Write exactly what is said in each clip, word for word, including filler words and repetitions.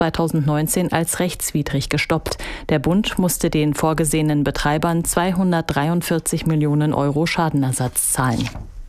zweitausendneunzehn als rechtswidrig gestoppt. Der Bund musste den vorgesehenen Betreibern zweihundertdreiundvierzig Millionen Euro Schadenersatz zahlen.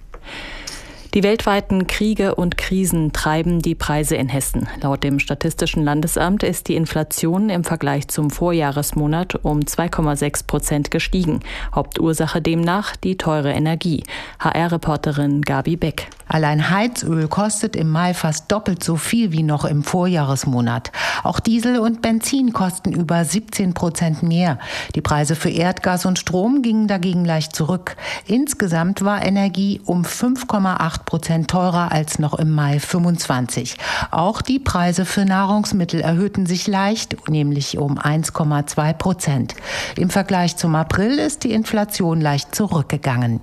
Die weltweiten Kriege und Krisen treiben die Preise in Hessen. Laut dem Statistischen Landesamt ist die Inflation im Vergleich zum Vorjahresmonat um zwei Komma sechs Prozent gestiegen. Hauptursache demnach die teure Energie. H R-Reporterin Gabi Beck. Allein Heizöl kostet im Mai fast doppelt so viel wie noch im Vorjahresmonat. Auch Diesel und Benzin kosten über siebzehn Prozent mehr. Die Preise für Erdgas und Strom gingen dagegen leicht zurück. Insgesamt war Energie um fünf Komma acht Prozent teurer als noch im Mai fünfundzwanzig. Auch die Preise für Nahrungsmittel erhöhten sich leicht, nämlich um eins Komma zwei Prozent. Im Vergleich zum April ist die Inflation leicht zurückgegangen.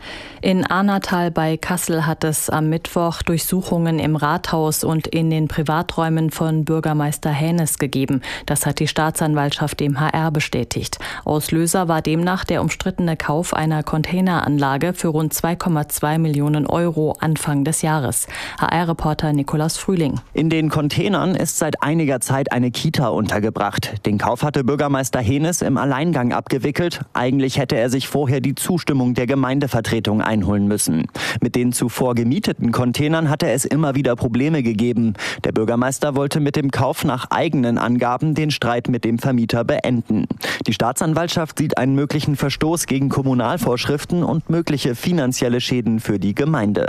In Arnatal bei Kassel hat es am Mittwoch Durchsuchungen im Rathaus und in den Privaträumen von Bürgermeister Hänes gegeben. Das hat die Staatsanwaltschaft dem H R bestätigt. Auslöser war demnach der umstrittene Kauf einer Containeranlage für rund zwei Komma zwei Millionen Euro Anfang des Jahres. H R-Reporter Nikolaus Frühling. In den Containern ist seit einiger Zeit eine Kita untergebracht. Den Kauf hatte Bürgermeister Hänes im Alleingang abgewickelt. Eigentlich hätte er sich vorher die Zustimmung der Gemeindevertretung einholen müssen. Mit den zuvor gemieteten Containern hatte es immer wieder Probleme gegeben. Der Bürgermeister wollte mit dem Kauf nach eigenen Angaben den Streit mit dem Vermieter beenden. Die Staatsanwaltschaft sieht einen möglichen Verstoß gegen Kommunalvorschriften und mögliche finanzielle Schäden für die Gemeinde.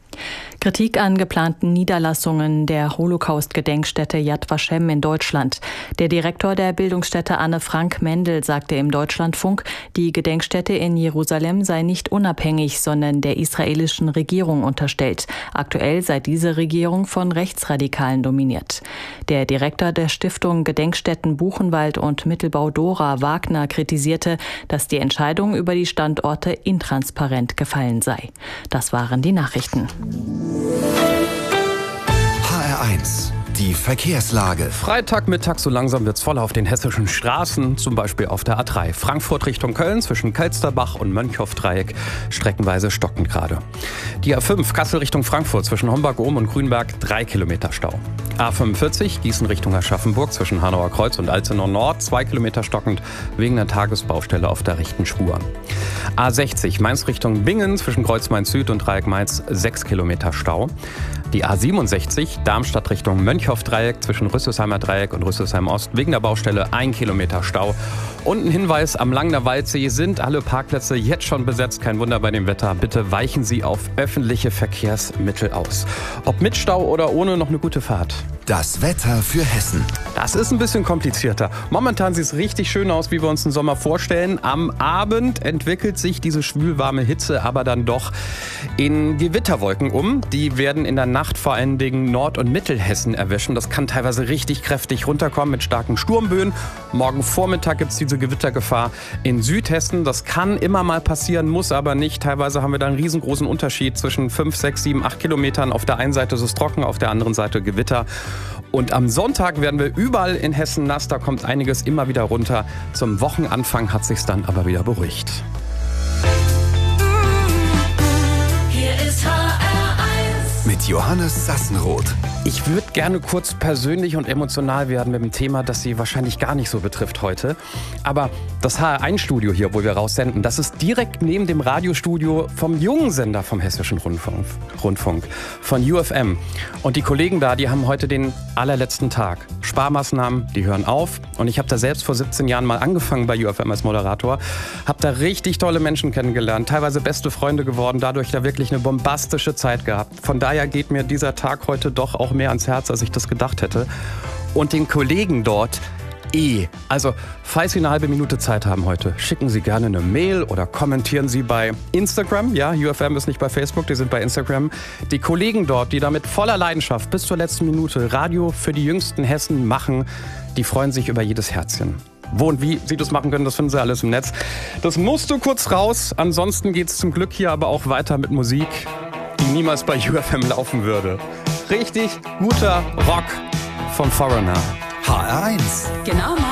Kritik an geplanten Niederlassungen der Holocaust-Gedenkstätte Yad Vashem in Deutschland. Der Direktor der Bildungsstätte Anne Frank Mendel sagte im Deutschlandfunk, die Gedenkstätte in Jerusalem sei nicht unabhängig, sondern der israelischen Regierung unterstellt. Aktuell sei diese Regierung von Rechtsradikalen dominiert. Der Direktor der Stiftung Gedenkstätten Buchenwald und Mittelbau Dora Wagner kritisierte, dass die Entscheidung über die Standorte intransparent gefallen sei. Das waren die Nachrichten. H R eins, die Verkehrslage. Freitagmittag, so langsam wird's voll auf den hessischen Straßen, zum Beispiel auf der A drei. Frankfurt Richtung Köln zwischen Kelsterbach und Mönchhoff-Dreieck, streckenweise stockend gerade. Die A fünf Kassel Richtung Frankfurt zwischen Homburg-Ohm und Grünberg, drei Kilometer Stau. A fünfundvierzig Gießen Richtung Aschaffenburg zwischen Hanauer Kreuz und Alzenau Nord, zwei Kilometer stockend wegen der Tagesbaustelle auf der rechten Spur. A sechzig Mainz Richtung Bingen zwischen Kreuz Mainz Süd und Dreieck Mainz, sechs Kilometer Stau. Die A siebenundsechzig Darmstadt Richtung Mönchhoff-Dreieck zwischen Rüsselsheimer Dreieck und Rüsselsheim Ost wegen der Baustelle ein Kilometer Stau. Und ein Hinweis, am Langner Waldsee sind alle Parkplätze jetzt schon besetzt. Kein Wunder bei dem Wetter. Bitte weichen Sie auf öffentliche Verkehrsmittel aus. Ob mit Stau oder ohne, noch eine gute Fahrt. Das Wetter für Hessen. Das ist ein bisschen komplizierter. Momentan sieht es richtig schön aus, wie wir uns den Sommer vorstellen. Am Abend entwickelt sich diese schwülwarme Hitze aber dann doch in Gewitterwolken um. Die werden in der Nacht vor allen Dingen Nord- und Mittelhessen erwischen. Das kann teilweise richtig kräftig runterkommen mit starken Sturmböen. Morgen Vormittag gibt es diese Gewittergefahr in Südhessen. Das kann immer mal passieren, muss aber nicht. Teilweise haben wir da einen riesengroßen Unterschied zwischen fünf, sechs, sieben, acht Kilometern. Auf der einen Seite ist es trocken, auf der anderen Seite Gewitter. Und am Sonntag werden wir überall in Hessen nass. Da kommt einiges immer wieder runter. Zum Wochenanfang hat sich's dann aber wieder beruhigt. Hier ist H R eins mit Johannes Sassenroth. Ich würde gerne kurz persönlich und emotional werden mit dem Thema, das Sie wahrscheinlich gar nicht so betrifft heute. Aber das H R eins Studio hier, wo wir raussenden, das ist direkt neben dem Radiostudio vom jungen Sender vom Hessischen Rundfunk, Rundfunk, von U F M. Und die Kollegen da, die haben heute den allerletzten Tag. Sparmaßnahmen, die hören auf. Und ich habe da selbst vor siebzehn Jahren mal angefangen bei U F M als Moderator. Habe da richtig tolle Menschen kennengelernt, teilweise beste Freunde geworden, dadurch da wirklich eine bombastische Zeit gehabt. Von daher geht mir dieser Tag heute doch auch mehr ans Herz, als ich das gedacht hätte. Und den Kollegen dort eh. Also, falls Sie eine halbe Minute Zeit haben heute, schicken Sie gerne eine Mail oder kommentieren Sie bei Instagram. Ja, U F M ist nicht bei Facebook, die sind bei Instagram. Die Kollegen dort, die da mit voller Leidenschaft bis zur letzten Minute Radio für die jüngsten Hessen machen, die freuen sich über jedes Herzchen. Wo und wie Sie das machen können, das finden Sie alles im Netz. Das musst du kurz raus. Ansonsten geht's zum Glück hier aber auch weiter mit Musik, die niemals bei U F M laufen würde. Richtig guter Rock vom Foreigner. H R eins. Genau.